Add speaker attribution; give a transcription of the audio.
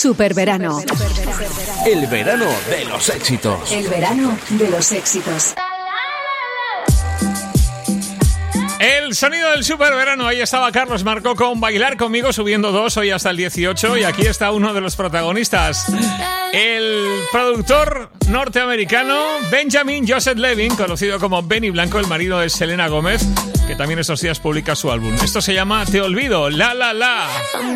Speaker 1: Superverano.
Speaker 2: El verano de los éxitos.
Speaker 1: El verano de los éxitos.
Speaker 3: El sonido del superverano. Ahí estaba Carlos Marco con Bailar Conmigo, subiendo 2 hoy hasta el 18. Y aquí está uno de los protagonistas, el productor norteamericano Benjamin Joseph Levin, conocido como Benny Blanco, el marido de Selena Gómez, que también estos días publica su álbum. Esto se llama Te Olvido, la la la.